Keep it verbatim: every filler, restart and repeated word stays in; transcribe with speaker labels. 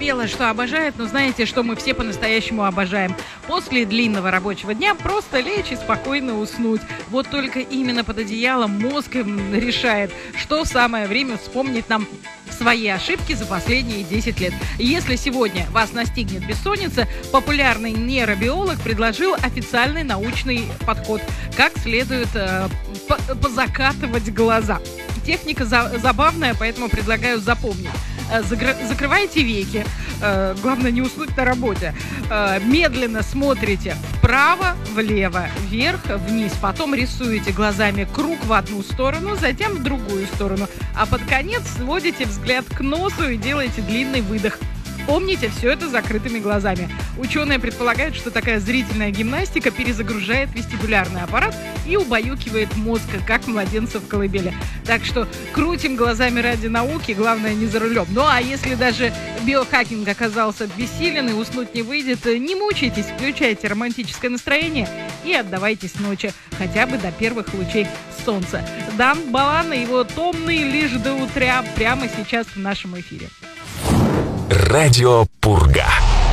Speaker 1: пела, что обожает, но знаете, что мы все по-настоящему обожаем? После длинного рабочего дня просто лечь и спокойно уснуть. Вот только именно под одеялом мозг решает, что самое время вспомнить нам свои ошибки за последние десять лет. Если сегодня вас настигнет бессонница, популярный нейробиолог предложил официальный научный подход, как следует э, позакатывать глаза. Техника за- забавная, поэтому предлагаю запомнить. Загр- закрывайте веки, э, главное не уснуть на работе, э, медленно смотрите вправо, влево, вверх, вниз, потом рисуете глазами круг в одну сторону, затем в другую сторону, а под конец сводите взгляд к носу и делаете длинный выдох. Помните, все это закрытыми глазами. Ученые предполагают, что такая зрительная гимнастика перезагружает вестибулярный аппарат и убаюкивает мозг, как младенца в колыбели. Так что крутим глазами ради науки, главное не за рулем. Ну а если даже биохакинг оказался бессилен и уснуть не выйдет, не мучайтесь, включайте романтическое настроение и отдавайтесь ночи, хотя бы до первых лучей солнца. Дан Балан и его «Томный лишь до утра» прямо сейчас в нашем эфире.
Speaker 2: Радио Пурга.